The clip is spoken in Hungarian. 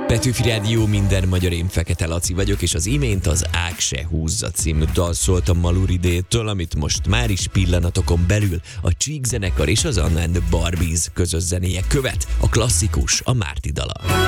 Petőfi Rádió, minden magyar, én Fekete Laci vagyok, és az imént az Ág se húzza című dal szólt a Maluridétől, amit most már is pillanatokon belül a Csík zenekar és az Anna and the Barbies közös zenéje követ, a klasszikus, a Márti dala.